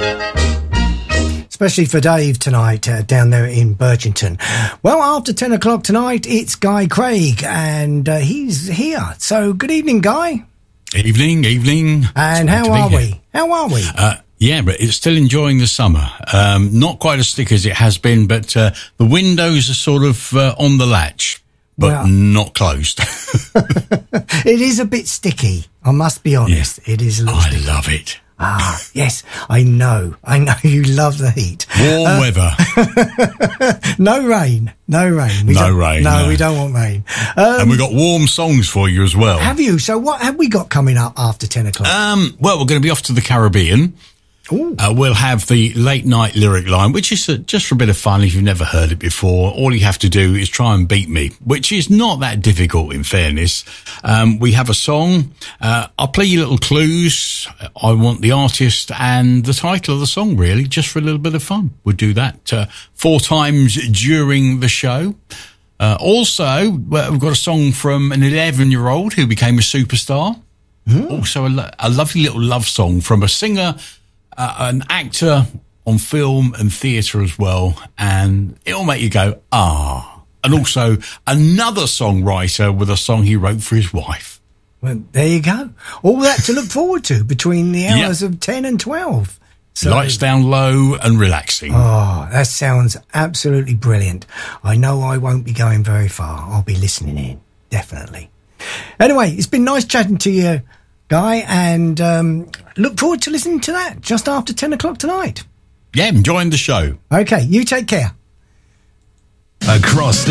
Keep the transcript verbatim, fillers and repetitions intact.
Especially for Dave tonight uh, down there in Burgington. Well, after ten o'clock tonight, it's Guy Craig, and uh, he's here. So, good evening, Guy. Evening, evening. And how are we? How are we? Uh, yeah, but it's still enjoying the summer. Um, not quite as thick as it has been, but uh, the windows are sort of uh, on the latch, but well, not closed. It is a bit sticky, I must be honest. Yeah. It is a little I sticky. love it. Ah, yes, I know. I know you love the heat. Warm uh, weather. No rain. No rain. We no rain. No, no, we don't want rain. Um, and we've got warm songs for you as well. Have you? So what have we got coming up after ten o'clock? Um, well, we're going to be off to the Caribbean. Uh, we'll have the late night lyric line, which is uh, just for a bit of fun. If you've never heard it before, all you have to do is try and beat me, which is not that difficult in fairness. Um, we have a song. Uh, I'll play you little clues. I want the artist and the title of the song, really, just for a little bit of fun. We'll do that uh, four times during the show. Uh, also, well, we've got a song from an eleven-year-old who became a superstar. Mm. Also, a, lo- a lovely little love song from a singer, Uh, an actor on film and theatre as well, and it'll make you go, ah. And also another songwriter with a song he wrote for his wife. Well, there you go. All that to look forward to between the hours yep. of ten and twelve. So, lights down low and relaxing. Oh, that sounds absolutely brilliant. I know I won't be going very far. I'll be listening in, definitely. Anyway, it's been nice chatting to you, Guy, and um, look forward to listening to that just after ten o'clock tonight. Yeah, enjoying the show. Okay, you take care. Across the